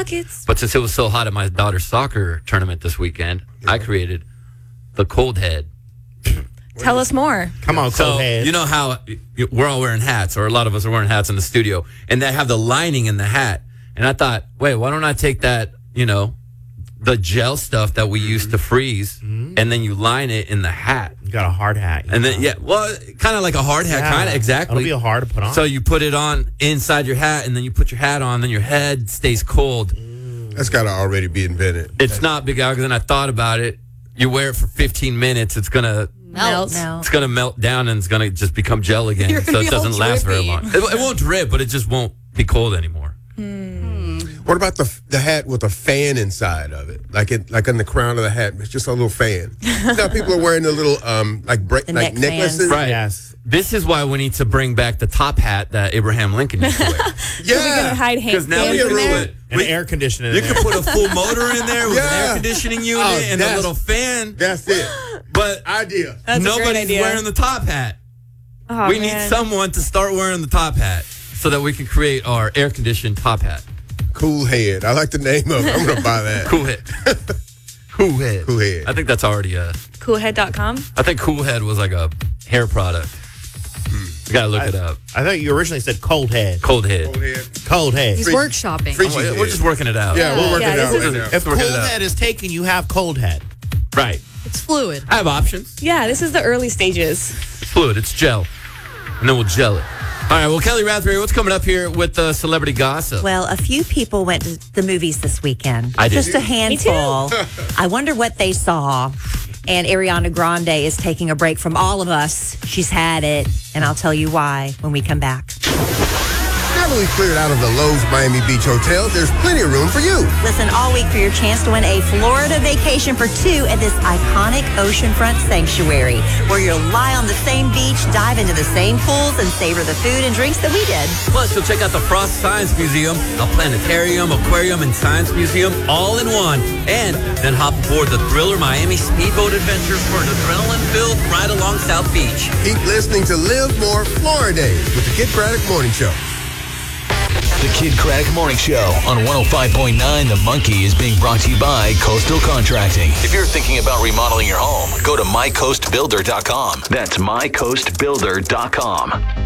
buckets. But since it was so hot at my daughter's soccer tournament this weekend, I created the cold head. Tell us more. Come on, So cold head. you know how we're all wearing hats, or a lot of us are wearing hats in the studio, and they have the lining in the hat. And I thought, wait, why don't I take that, the gel stuff that we used to freeze, and then you line it in the hat. You got a hard hat. And then, kind of like a hard hat, kind of, exactly. It'll be hard to put on. So you put it on inside your hat, and then you put your hat on, then your head stays cold. That's got to already be invented. It's not big, because then I thought about it. You wear it for 15 minutes, it's going to... Melt. It's going to melt down and it's going to just become gel again. So it doesn't last very long. It won't drip, but it just won't be cold anymore. What about the hat with a fan inside of it? Like in the crown of the hat, it's just a little fan. Now people are wearing the little neck necklaces. fans. Right. Yes. This is why we need to bring back the top hat that Abraham Lincoln used to wear. We're going to hide Because now we hands can in do there. it. And air conditioning. You can put a full motor in there with an air conditioning unit and a that's- little fan. That's it. But Idea. That's a great nobody's idea. wearing the top hat. Oh, We need man. someone to start wearing the top hat so that we can create our air-conditioned top hat. Cool head. I like the name of it. I'm going to buy that. Cool head. Cool head. Cool head. I think that's already Coolhead.com. I think Cool Head was like a hair product. You gotta look it up. I thought you originally said cold head. Cold head. Cool head. Cold head. He's workshopping. Freaky We're head. just working it out. Yeah, we're working Yeah, it out this right is- now. If Work it cold out. head is taken, you have cold head. Right. It's fluid. I have options. Yeah, this is the early stages. It's fluid. It's gel. And then we'll gel it. All right. Well, Kelly Rathbury, what's coming up here with the celebrity gossip? Well, a few people went to the movies this weekend. I did. Just a handful. I wonder what they saw. And Ariana Grande is taking a break from all of us. She's had it, and I'll tell you why when we come back. Now that we've cleared out of the Lowe's Miami Beach Hotel, there's plenty of room for you. Listen all week for your chance to win a Florida vacation for two at this iconic oceanfront sanctuary, where you'll lie on the same beach, dive into the same pools, and savor the food and drinks that we did. Plus, you'll check out the Frost Science Museum, a planetarium, aquarium, and science museum all in one. And then hop aboard the Thriller Miami Speedboat Adventure for an adrenaline-filled ride along South Beach. Keep listening to Live More Florida Days with the Kid Craddock Morning Show. The Kid Craddock Morning Show on 105.9 The Monkey is being brought to you by Coastal Contracting. If you're thinking about remodeling your home, go to mycoastbuilder.com. That's mycoastbuilder.com.